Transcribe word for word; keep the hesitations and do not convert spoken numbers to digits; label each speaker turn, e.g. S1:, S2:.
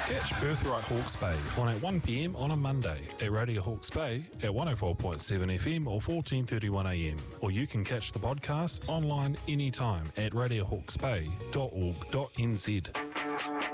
S1: Catch Birthright Hawke's Bay on at one p m on a Monday at Radio Hawke's Bay at one oh four point seven F M or fourteen thirty-one a m. Or you can catch the podcast online anytime at radio hawke's bay dot org dot n z.